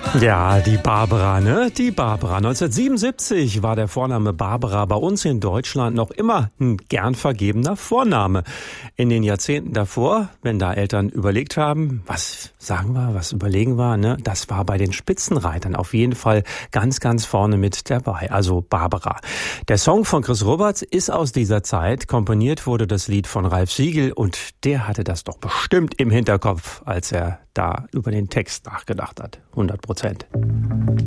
Ja, die Barbara, ne? Die Barbara. 1977 war der Vorname Barbara bei uns in Deutschland noch immer ein gern vergebener Vorname. In den Jahrzehnten davor, wenn da Eltern überlegt haben, was sagen wir, was überlegen wir, ne? Das war bei den Spitzenreitern auf jeden Fall ganz, ganz vorne mit dabei. Also Barbara. Der Song von Chris Roberts ist aus dieser Zeit. Komponiert wurde das Lied von Ralf Siegel und der hatte das doch bestimmt im Hinterkopf, als er da über den Text nachgedacht hat. 100%.